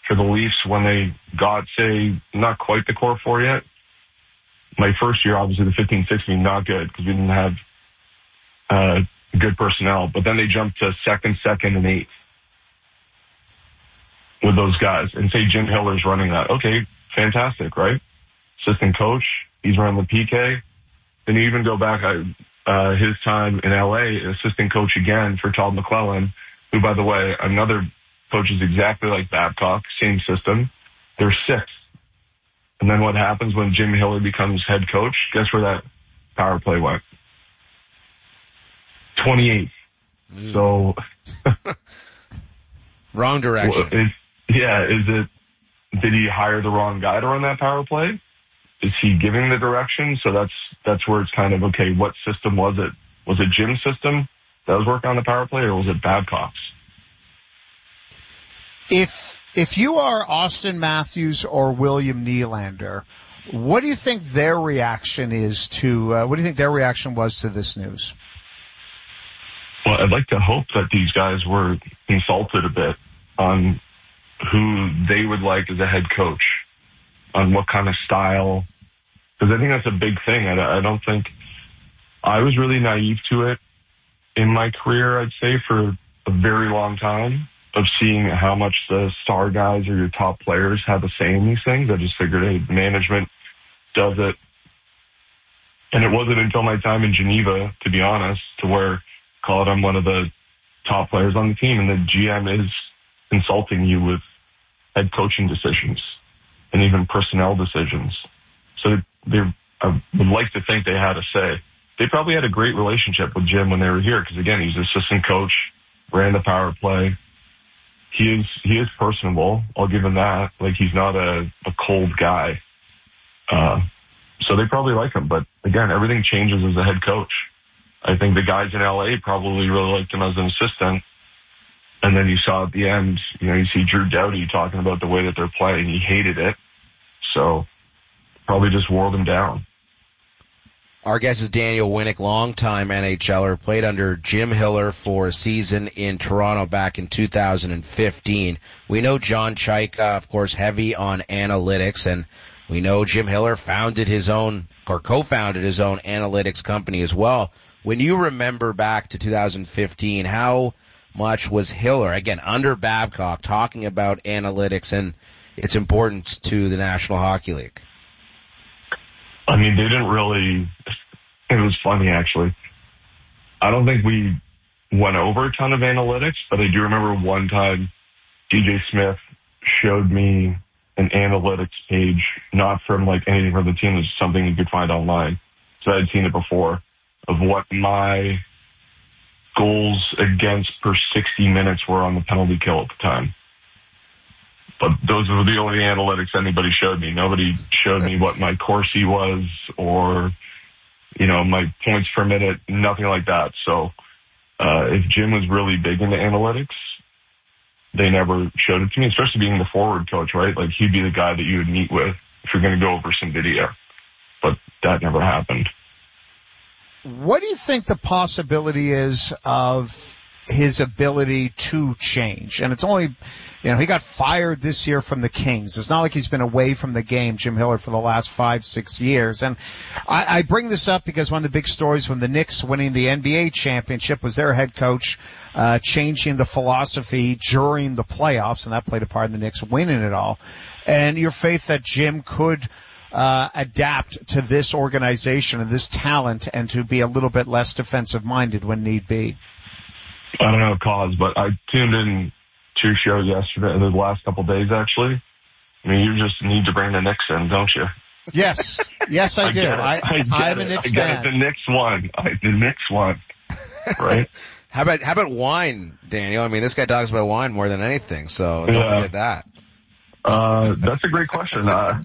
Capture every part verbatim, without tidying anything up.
for the Leafs when they got, say, not quite the core four yet. My first year, obviously, the fifteen sixteen, not good because we didn't have uh, good personnel. But then they jumped to second, second, and eighth with those guys. And say Jim Hiller's running that. Okay, fantastic, right? Assistant coach, he's running the P K. Then you even go back uh, his time in L A, assistant coach again for Todd McClellan, who, by the way, another coach is exactly like Babcock, same system. They're sixth. And then what happens when Jim Hiller becomes head coach? Guess where that power play went? twenty-eighth. Mm. So. Wrong direction. Is, yeah, is it, did he hire the wrong guy to run that power play? Is he giving the direction? So that's, that's where it's kind of, okay, what system was it? Was it Jim's system that was working on the power play, or was it Babcock's? If, if you are Austin Matthews or William Nylander, what do you think their reaction is to, uh, what do you think their reaction was to this news? Well, I'd like to hope that these guys were insulted a bit on who they would like as a head coach, on what kind of style, because I think that's a big thing. I, I don't think, I was really naive to it in my career, I'd say, for a very long time, of seeing how much the star guys or your top players have a say in these things. I just figured, hey, management does it. And it wasn't until my time in Geneva, to be honest, to where, call it, I'm one of the top players on the team, and the G M is consulting you with head coaching decisions and even personnel decisions. So they, I would like to think they had a say. They probably had a great relationship with Jim when they were here, because again, he's assistant coach, ran the power play. He is, he is personable. I'll give him that. Like, he's not a, a cold guy. Uh, so they probably like him. But again, everything changes as a head coach. I think the guys in L A probably really liked him as an assistant. And then you saw at the end, you know, you see Drew Doughty talking about the way that they're playing. He hated it. So probably just wore them down. Our guest is Daniel Winnick, longtime N H L er, played under Jim Hiller for a season in Toronto back in two thousand fifteen. We know John Chaika, of course, heavy on analytics, and we know Jim Hiller founded his own, or co-founded his own analytics company as well. When you remember back to two thousand fifteen, how much was Hiller, again, under Babcock, talking about analytics and its importance to the National Hockey League? I mean, they didn't really, it was funny actually. I don't think we went over a ton of analytics, but I do remember one time D J Smith showed me an analytics page, not from like anything from the team, it's something you could find online. So I had seen it before, of what my goals against per sixty minutes were on the penalty kill at the time. But those were the only analytics anybody showed me. Nobody showed me what my Corsi was or, you know, my points per minute, nothing like that. So uh, if Jim was really big into analytics, they never showed it to me, especially being the forward coach, right? Like, he'd be the guy that you would meet with if you're going to go over some video. But that never happened. What do you think the possibility is of his ability to change? And it's only, you know, he got fired this year from the Kings. It's not like he's been away from the game, Jim Hiller, for the last five, six years. And I, I bring this up because one of the big stories when the Knicks winning the N B A championship was their head coach uh changing the philosophy during the playoffs, and that played a part in the Knicks winning it all. And your faith that Jim could uh adapt to this organization and this talent and to be a little bit less defensive-minded when need be. I don't know cause, but I tuned in two shows yesterday, the last couple of days, actually. I mean, you just need to bring the Knicks in, don't you? Yes. Yes, I, I do. I, I I'm a Knicks I fan. It. The Knicks won. I, the Knicks won. Right? How about, how about wine, Daniel? I mean, this guy talks about wine more than anything, so don't yeah. forget that. Uh, that's a great question. Uh,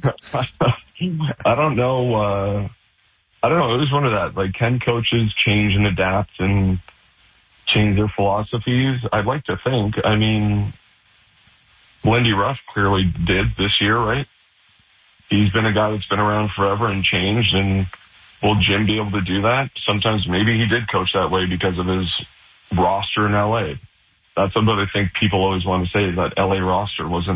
I don't know, uh, I don't know. It was one of that, like, can coaches change and adapt and change their philosophies? I'd like to think. I mean, Lindy Ruff clearly did this year, right? He's been a guy that's been around forever and changed, and will Jim be able to do that? Sometimes maybe he did coach that way because of his roster in L A. That's what I think people always want to say, is that L A roster wasn't